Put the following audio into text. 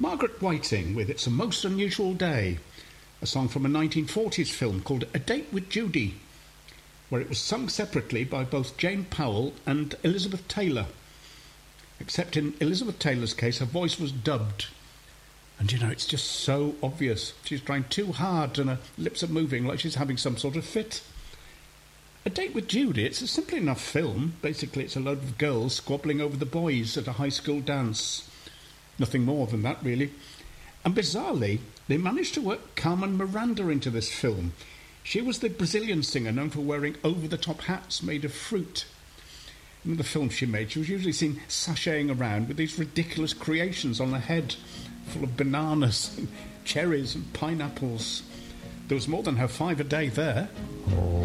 Margaret Whiting with It's a Most Unusual Day, a song from a 1940s film called A Date with Judy, where it was sung separately by both Jane Powell and Elizabeth Taylor. Except in Elizabeth Taylor's case, her voice was dubbed. And you know, it's just so obvious. She's trying too hard and her lips are moving like she's having some sort of fit. A Date with Judy, it's a simple enough film. Basically, it's a load of girls squabbling over the boys at a high school dance. Nothing more than that, really. And bizarrely, they managed to work Carmen Miranda into this film. She was the Brazilian singer known for wearing over-the-top hats made of fruit. In the film she made, she was usually seen sashaying around with these ridiculous creations on her head, full of bananas and cherries and pineapples. There was more than her 5 a day there.